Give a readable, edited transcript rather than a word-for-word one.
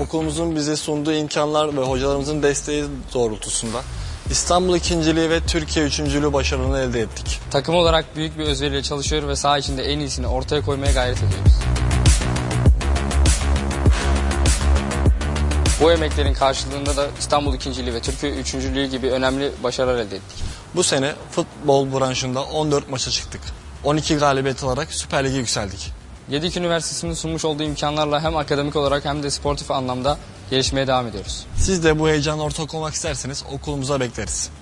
Okulumuzun bize sunduğu imkanlar ve hocalarımızın desteği doğrultusunda İstanbul ikinciliği ve Türkiye üçüncülüğü başarını elde ettik. Takım olarak büyük bir özveriyle çalışıyor ve saha içinde en iyisini ortaya koymaya gayret ediyoruz. Bu emeklerin karşılığında da İstanbul ikinciliği ve Türkiye üçüncülüğü gibi önemli başarılar elde ettik. Bu sene futbol branşında 14 maça çıktık. 12 galibiyet alarak Süper Lig'e yükseldik. Gedik Üniversitesi'nin sunmuş olduğu imkanlarla hem akademik olarak hem de sportif anlamda gelişmeye devam ediyoruz. Siz de bu heyecana ortak olmak isterseniz okulumuza bekleriz.